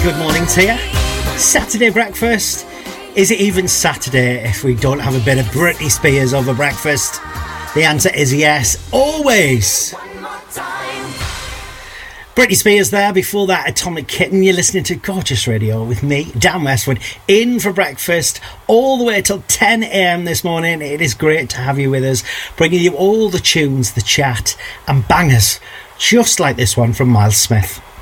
good morning to you. Saturday breakfast. Is it even Saturday if we don't have a bit of Britney Spears over breakfast? The answer is yes, always. Britney Spears there, before that Atomic Kitten. You're listening to Gorgeous Radio with me, Dan Westwood, in for breakfast all the way till 10 a.m. this morning. It is great to have you with us, bringing you all the tunes, the chat and bangers, just like this one from Miles Smith.